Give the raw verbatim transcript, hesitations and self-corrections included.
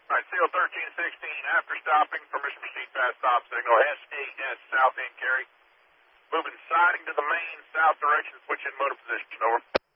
All right, C O thirteen sixteen, after stopping, permission to proceed past stop signal, S A S, south end carry. Moving siding to the main, south direction, switch in motor position, over.